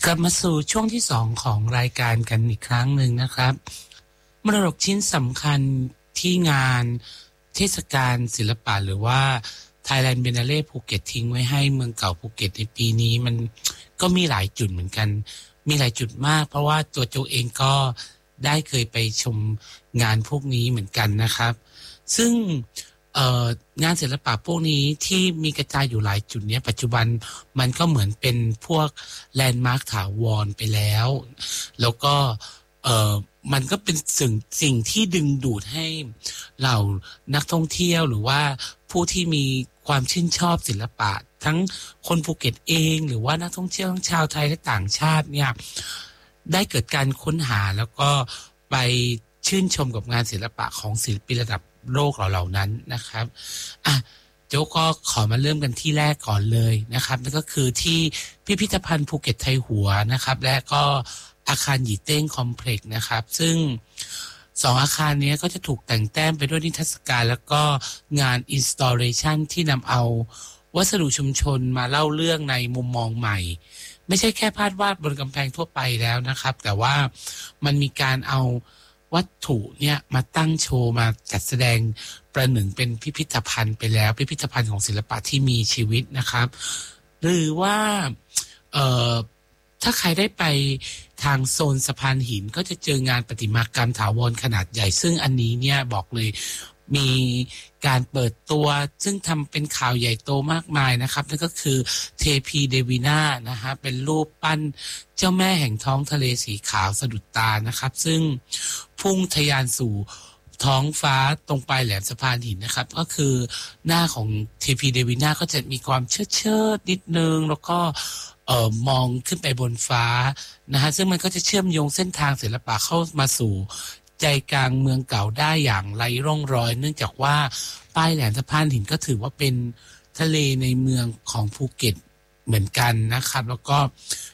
กลับมาสู่ช่วงที่2ของรายการกันอีกครั้งหนึ่งนะครับมรดกชิ้นสำคัญที่งานเทศกาลศิลปะหรือว่า Thailand Biennale ภูเก็ตทิ้งไว้ให้เมืองเก่าภูเก็ตในปีนี้มันก็มีหลายจุดเหมือนกันมีหลายจุดมากเพราะว่าตัวโจเองก็ได้เคยไปชมงานพวกนี้เหมือนกันนะครับซึ่งงานศิลปะพวกนี้ที่มีกระจายอยู่หลายจุดเนี้ยปัจจุบันมันก็เหมือนเป็นพวกแลนด์มาร์คถาวรไปแล้วแล้วก็มันก็เป็นสิ่งที่ดึงดูดให้เหล่านักท่องเที่ยวหรือว่าผู้ที่มีความชื่นชอบศิลปะทั้งคนภูเก็ตเองหรือว่านักท่องเที่ยวทั้งชาวไทยและต่างชาติเนี่ยได้เกิดการค้นหาแล้วก็ไปชื่นชมกับงานศิลปะของศิลปินระดับโลกเหล่านั้นนะครับโจ๊กก็ขอมาเริ่มกันที่แรกก่อนเลยนะครับนั่นก็คือที่พิพิธภัณฑ์ภูเก็ตไทยหัวนะครับและก็อาคารหยีเต้งคอมเพล็กซ์นะครับซึ่ง2อาคารนี้ก็จะถูกแต่งแต้มไปด้วยนิทรรศการแล้วก็งาน installation ที่นำเอาวัสดุชุมชนมาเล่าเรื่องในมุมมองใหม่ไม่ใช่แค่ภาพวาดบนกำแพงทั่วไปแล้วนะครับแต่ว่ามันมีการเอาวัตถุเนี่ยมาตั้งโชว์มาจัดแสดงประหนึ่งเป็นพิพิธภัณฑ์ไปแล้วพิพิธภัณฑ์ของศิลปะที่มีชีวิตนะครับหรือว่าถ้าใครได้ไปทางโซนสะพานหินก็จะเจองานประติมากรรมถาวรขนาดใหญ่ซึ่งอันนี้เนี่ยบอกเลยมีการเปิดตัวซึ่งทำเป็นข่าวใหญ่โตมากมายนะครับนั่นก็คือเทพีเดวีนานะฮะเป็นรูปปั้นเจ้าแม่แห่งท้องทะเลสีขาวสะดุดตานะครับซึ่งพุ่งทะยานสู่ท้องฟ้าตรงปลายแหลมสะพานหินนะครับก็คือหน้าของเทพีเดวีนาก็จะมีความเชิดนิดนึงแล้วก็มองขึ้นไปบนฟ้านะฮะซึ่งมันก็จะเชื่อมโยงเส้นทางศิลปะเข้ามาสู่ใจกลางเมืองเก่าได้อย่างไร้ร่องรอยเนื่องจากว่าปลายแหลมสะพานหินก็ถือว่าเป็นทะเลในเมืองของภูเก็ตเหมือนกันนะครับแล้วก็